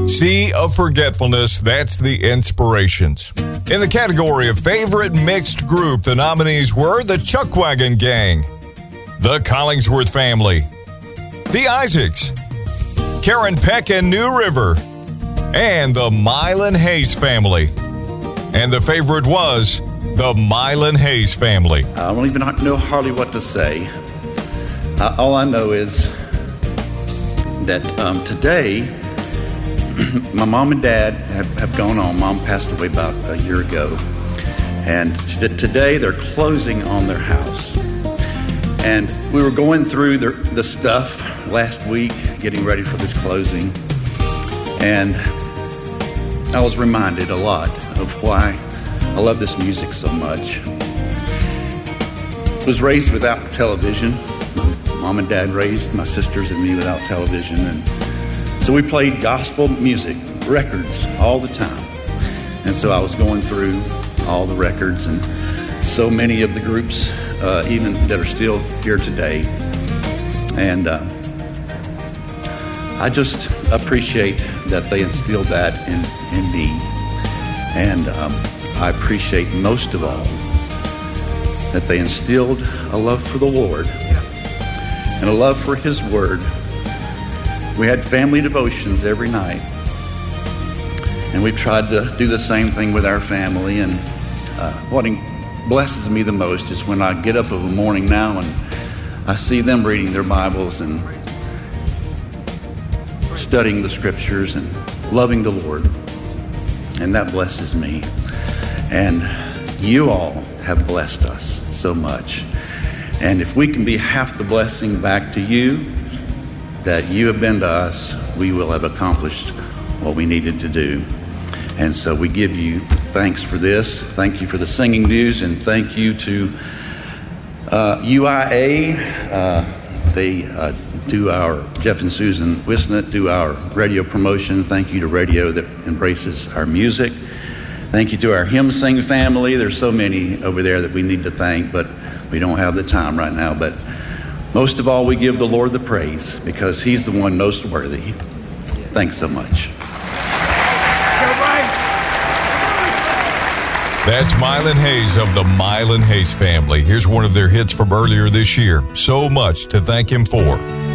Sea of Forgetfulness, that's the Inspirations. In the category of Favorite Mixed Group, the nominees were the Chuckwagon Gang, the Collingsworth Family, the Isaacs, Karen Peck and New River, and the Mylan Hayes Family. And the favorite was the Mylan Hayes Family. I don't even know hardly what to say. All I know is that today, my mom and dad have gone on. Mom passed away about a year ago. And today they're closing on their house. And we were going through the stuff last week, getting ready for this closing. And I was reminded a lot of why I love this music so much. I was raised without television. Mom and Dad raised my sisters and me without television. And so we played gospel music, records, all the time. And so I was going through all the records and so many of the groups, even that are still here today. And I just appreciate that they instilled that in me. And I appreciate most of all that they instilled a love for the Lord and a love for His Word. We had family devotions every night. And we tried to do the same thing with our family. And what blesses me the most is when I get up of a morning now and I see them reading their Bibles and studying the Scriptures and loving the Lord. And that blesses me. And you all have blessed us so much. And if we can be half the blessing back to you that you have been to us, we will have accomplished what we needed to do. And so we give you thanks for this. Thank you for the singing news, and thank you to UIA. They do our, Jeff and Susan Wisnett do our radio promotion. Thank you to radio that embraces our music. Thank you to our hymn sing family. There's so many over there that we need to thank, but we don't have the time right now. But most of all, we give the Lord the praise because He's the one most worthy. Thanks so much. That's Mylan Hayes of the Mylan Hayes Family. Here's one of their hits from earlier this year. So much to thank Him for.